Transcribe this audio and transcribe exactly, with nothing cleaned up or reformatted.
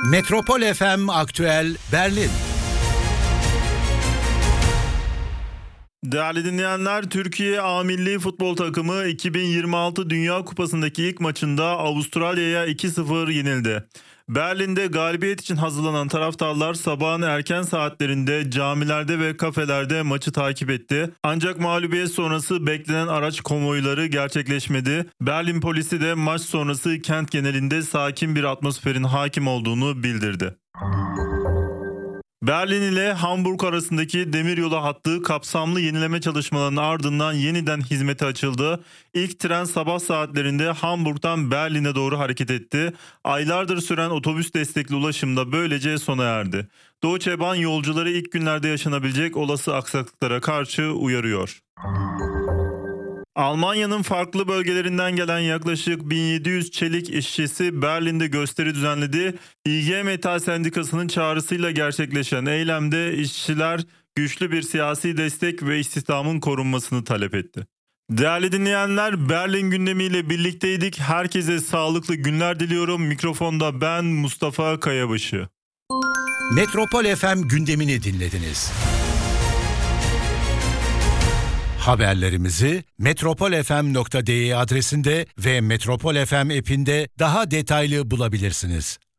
Metropol F M Aktüel Berlin. Değerli dinleyenler, Türkiye A Milli Futbol Takımı iki bin yirmi altı Dünya Kupası'ndaki ilk maçında Avustralya'ya iki sıfır yenildi. Berlin'de galibiyet için hazırlanan taraftarlar sabahın erken saatlerinde camilerde ve kafelerde maçı takip etti. Ancak mağlubiyet sonrası beklenen araç konvoyları gerçekleşmedi. Berlin polisi de maç sonrası kent genelinde sakin bir atmosferin hakim olduğunu bildirdi. Berlin ile Hamburg arasındaki demiryolu hattı kapsamlı yenileme çalışmalarının ardından yeniden hizmete açıldı. İlk tren sabah saatlerinde Hamburg'dan Berlin'e doğru hareket etti. Aylardır süren otobüs destekli ulaşım da böylece sona erdi. Deutsche Bahn yolcuları ilk günlerde yaşanabilecek olası aksaklıklara karşı uyarıyor. Almanya'nın farklı bölgelerinden gelen yaklaşık bin yedi yüz çelik işçisi Berlin'de gösteri düzenledi. İ G Metall Sendikası'nın çağrısıyla gerçekleşen eylemde işçiler güçlü bir siyasi destek ve istihdamın korunmasını talep etti. Değerli dinleyenler, Berlin gündemiyle birlikteydik. Herkese sağlıklı günler diliyorum. Mikrofonda ben Mustafa Kayabaşı. Metropol F M gündemini dinlediniz. Haberlerimizi metropol f m nokta d e adresinde ve Metropol F M app'inde daha detaylı bulabilirsiniz.